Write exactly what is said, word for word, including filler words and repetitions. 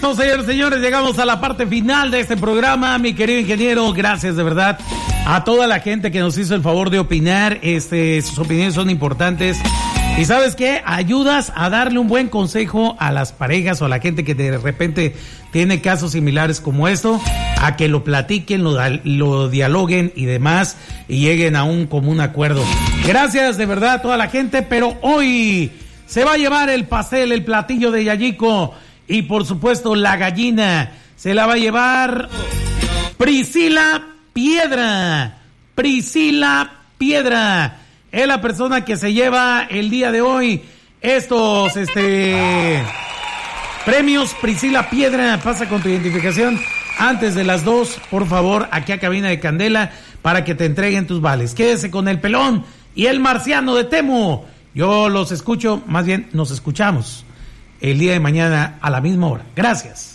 Listo, señores, señores, llegamos a la parte final de este programa. Mi querido ingeniero, gracias de verdad a toda la gente que nos hizo el favor de opinar. Este, sus opiniones son importantes. Y ¿sabes qué? Ayudas a darle un buen consejo a las parejas o a la gente que de repente tiene casos similares como esto, a que lo platiquen, lo, lo dialoguen y demás, y lleguen a un común acuerdo. Gracias de verdad a toda la gente, pero hoy se va a llevar el pastel, el platillo de Yayico, y por supuesto la gallina se la va a llevar Priscila Piedra. Priscila Piedra es la persona que se lleva el día de hoy estos este premios. Priscila Piedra, pasa con tu identificación antes de las dos, por favor, aquí a Cabina de Candela para que te entreguen tus vales. Quédese con el Pelón y el Marciano de Temo. Yo los escucho, más bien nos escuchamos el día de mañana a la misma hora. Gracias.